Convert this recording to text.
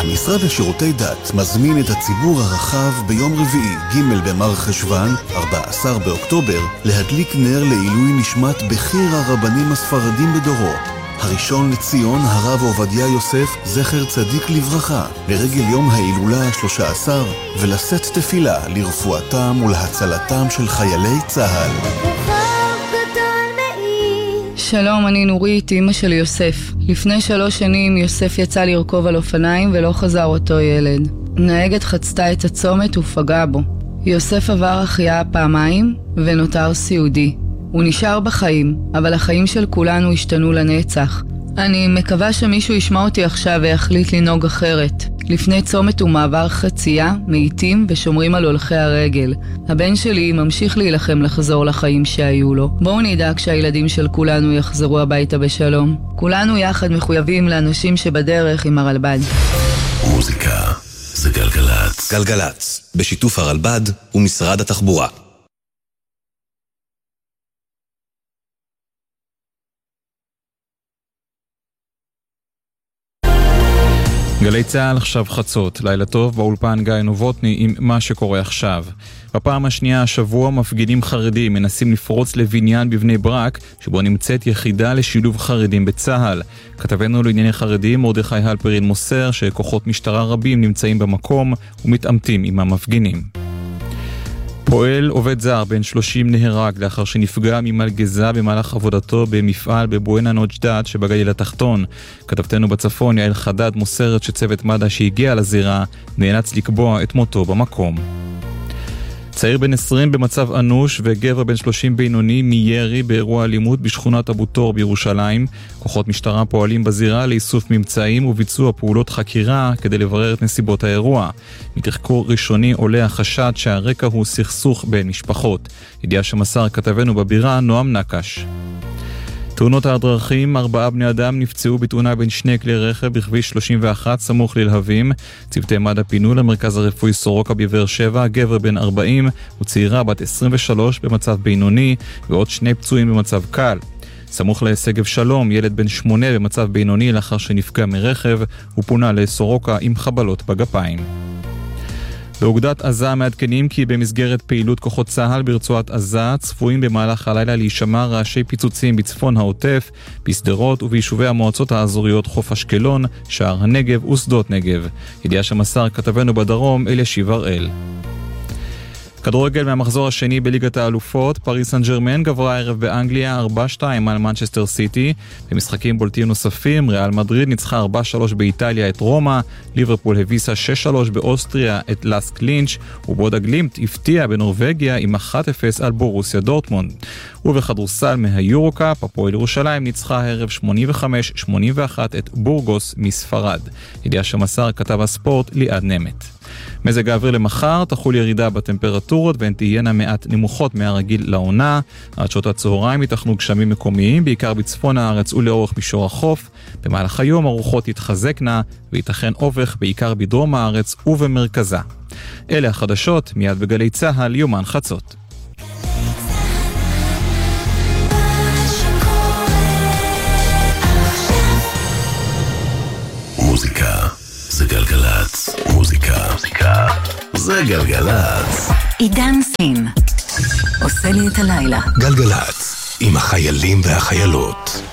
המשרד לשירותי דת מזמין את הציבור הרחב ביום רביעי ג' במר חשוון, 14 באוקטובר, להדליק נר לעילוי נשמת בכיר הרבנים הספרדים בדורו, הראשון לציון הרב עובדיה יוסף זכר צדיק לברכה, לרגל יום ההילולה ה-13, ולשאת תפילה לרפואתם ולהצלתם של חיילי צה"ל. שלום, אני נורית, אמא של יוסף. לפני 3 שנים יוסף יצא לרכוב על אופניים ולא חזר אותו ילד. נהגת חצתה את הצומת ופגעה בו. יוסף עבר החייאה פעמיים ונותר סיעודי. הוא נשאר בחיים, אבל החיים של כולנו השתנו לנצח. אני מקווה שמישהו ישמע אותי עכשיו ויחליט לנהוג אחרת. לפני צומת ומעבר חצייה, מאיטים ושומרים על הולכי הרגל. הבן שלי ממשיך להילחם לחזור לחיים שהיו לו. בואו נדאג שהילדים של כולנו יחזרו הביתה בשלום. כולנו יחד מחויבים לאנשים שבדרך עם הרלב"ד. מוזיקה זה גלגלץ. גלגלץ, בשיתוף הרלב"ד ומשרד התחבורה. גלי צהל עכשיו חצות, לילה טוב, באולפן גיא נובוטני עם מה שקורה עכשיו. בפעם השנייה השבוע מפגינים חרדים מנסים לפרוץ לבניין בבני ברק, שבו נמצאת יחידה לשילוב חרדים בצהל. כתבנו לענייני חרדים מרדכי הלפרין מוסר שכוחות משטרה רבים נמצאים במקום ומתעמתים עם המפגינים. פועל עובד זר בן 30 נהרג לאחר שנפגע ממלגזה במהלך עבודתו במפעל בבואנה נוג'דאט שבגליל התחתון. כתבתנו בצפון יעל חדד מוסרת שצוות מד"א שהגיע לזירה נאלץ לקבוע את מותו במקום. צעיר בן 20 במצב אנוש וגבר בן 30 בינוני מירי באירוע אלימות בשכונת אבו תור בירושלים. כוחות משטרה פועלים בזירה לאיסוף ממצאים וביצוע פעולות חקירה כדי לברר את נסיבות האירוע. מתחקור ראשוני עולה החשד שהרקע הוא סכסוך בין משפחות. ידיעה שמסר כתבנו בבירה נועם נקש. תאונות הדרכים, 4 בני אדם נפצעו בתאונה בין 2 כלי רכב בכביש 31 סמוך ללהבים. צוותי מד"א פינו למרכז הרפואי סורוקה בבאר שבע, גבר בן 40 וצעירה בת 23 במצב בינוני ועוד 2 פצועים במצב קל. סמוך לשגב שלום, ילד בן 8 במצב בינוני לאחר שנפגע מרכב, הוא פונה לסורוקה עם חבלות בגפיים. באוגדת עזה מעדכנים כי במסגרת פעילות כוחות צה"ל ברצועת עזה צפויים במהלך הלילה להישמע רעשי פיצוצים בצפון העוטף, בסדרות וביישובי המועצות האזוריות חוף אשקלון, שער הנגב ושדות נגב. ידיעה שמסר כתבנו בדרום אלישיב הראל. כדורגל מהמחזור השני בליגת האלופות, פריס סן ז'רמן גברה הערב באנגליה 4-2 על מנצ'סטר סיטי. במשחקים בולטים נוספים, ריאל מדריד ניצחה 4-3 באיטליה את רומא, ליברפול הביסה 6-3 באוסטריה את לאס קלינץ', ובודה גלימט הפתיע בנורווגיה עם 1-0 על בורוסיה דורטמונד. ובכדורסל מהיורוקאפ, הפועל ירושלים ניצחה הערב 85-81 את בורגוס מספרד. ידיעה שמסר כתב הספורט ליעד נמת. מזג האוויר למחר, תחול ירידה בטמפרטורות והן תהיינה מעט נמוכות מהרגיל לעונה. עד שעות הצהריים ייתכנו גשמים מקומיים, בעיקר בצפון הארץ ולאורך מישור החוף. במהלך היום הרוחות יתחזקנה וייתכן אובך בעיקר בדרום הארץ ובמרכזה. אלה החדשות, מיד בגלי צהל, יומן חצות. מוזיקה זה גלגלץ. מוזיקה זה גלגלץ. עידן סין עושה לי את הלילה. גלגלץ עם החיילים והחיילות.